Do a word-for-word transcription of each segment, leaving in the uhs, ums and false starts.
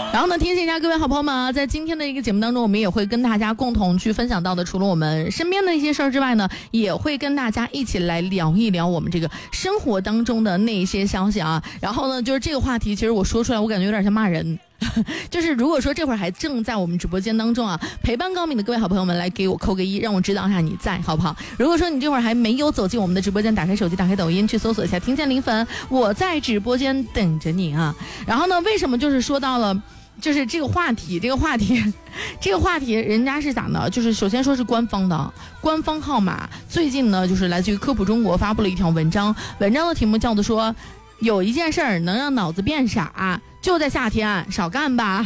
然后呢，提醒一下各位好朋友们啊，在今天的一个节目当中，我们也会跟大家共同去分享到的，除了我们身边的一些事儿之外呢，也会跟大家一起来聊一聊我们这个生活当中的那些消息啊。然后呢，就是这个话题，其实我说出来，我感觉有点像骂人。就是如果说这会儿还正在我们直播间当中啊，陪伴高敏的各位好朋友们来给我扣个一，让我知道一下你在，好不好？如果说你这会儿还没有走进我们的直播间，打开手机，打开抖音，去搜索一下听见零粉，我在直播间等着你啊。然后呢，为什么就是说到了就是这个话题，这个话题，这个话题，人家是咋的？就是首先说是官方的，官方号码。最近呢，就是来自于科普中国发布了一条文章，文章的题目叫做说，有一件事儿能让脑子变傻，就在夏天，少干吧。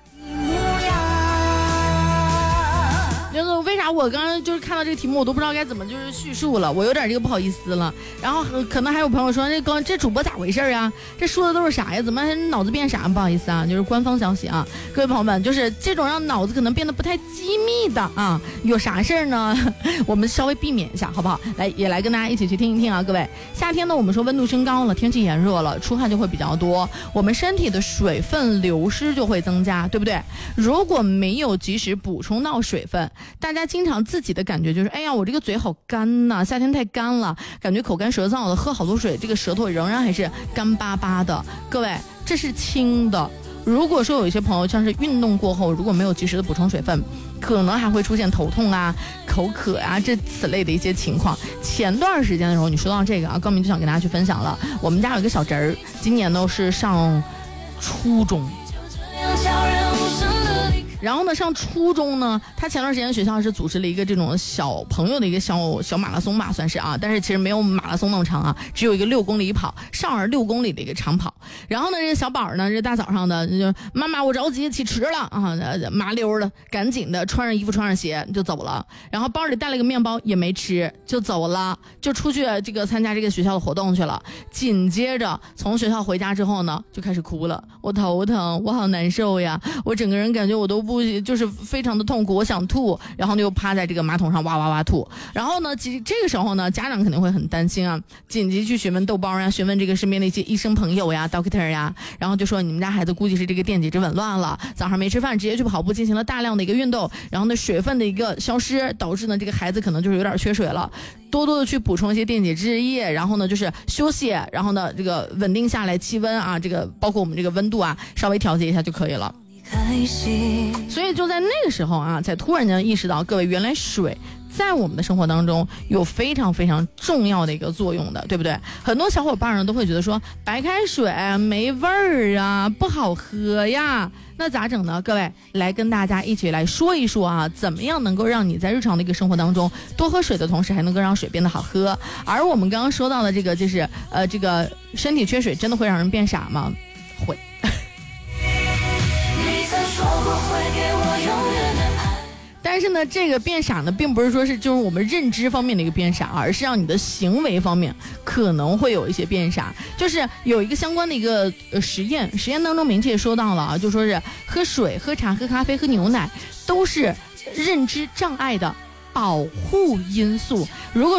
就是为啥我刚刚就是看到这个题目，我都不知道该怎么就是叙述了，我有点这个不好意思了。然后可能还有朋友说，这刚这主播咋回事啊？这说的都是啥呀？怎么还脑子变傻？不好意思啊，就是官方消息啊，各位朋友们，就是这种让脑子可能变得不太机密的啊，有啥事儿呢？我们稍微避免一下，好不好？来，也来跟大家一起去听一听啊，各位。夏天呢，我们说温度升高了，天气炎热了，出汗就会比较多，我们身体的水分流失就会增加，对不对？如果没有及时补充到水分，大家经常自己的感觉就是，哎呀，我这个嘴好干呐、啊，夏天太干了，感觉口干舌燥的，喝好多水，这个舌头仍然还是干巴巴的。各位，这是轻的。如果说有一些朋友像是运动过后，如果没有及时的补充水分，可能还会出现头痛啊、口渴啊这此类的一些情况。前段时间的时候，你说到这个啊，高明就想跟大家去分享了。我们家有一个小侄儿，今年呢是上初中。然后呢，上初中呢，他前段时间学校是组织了一个这种小朋友的一个小小马拉松吧，算是啊，但是其实没有马拉松那么长啊，只有一个六公里跑，少儿六公里的一个长跑。然后呢，这个小宝呢，这大早上的就妈妈我着急起迟了啊，麻溜的赶紧的穿上衣服穿上鞋就走了，然后包里带了个面包也没吃就走了，就出去这个参加这个学校的活动去了。紧接着从学校回家之后呢，就开始哭了，我头疼，我好难受呀，我整个人感觉我都不就是非常的痛苦，我想吐，然后又趴在这个马桶上哇哇哇吐。然后呢，其实这个时候呢，家长肯定会很担心啊，紧急去询问豆包呀，询问这个身边的一些医生朋友呀 doctor 呀，然后就说你们家孩子估计是这个电解质紊乱了，早上没吃饭直接去跑步进行了大量的一个运动，然后呢水分的一个消失，导致呢这个孩子可能就是有点缺水了，多多的去补充一些电解质液，然后呢就是休息，然后呢这个稳定下来气温啊，这个包括我们这个温度啊稍微调节一下就可以了。所以就在那个时候啊，才突然间意识到，各位原来水在我们的生活当中有非常非常重要的一个作用的，对不对？很多小伙伴呢都会觉得说白开水没味儿啊，不好喝呀，那咋整呢？各位来跟大家一起来说一说啊，怎么样能够让你在日常的一个生活当中多喝水的同时，还能够让水变得好喝。而我们刚刚说到的这个就是呃，这个身体缺水真的会让人变傻吗？会。但是呢，这个变傻呢，并不是说是就是我们认知方面的一个变傻，而是让你的行为方面可能会有一些变傻。就是有一个相关的一个呃实验，实验当中明确说到了啊，就说是喝水、喝茶、喝咖啡、喝牛奶都是认知障碍的保护因素。如果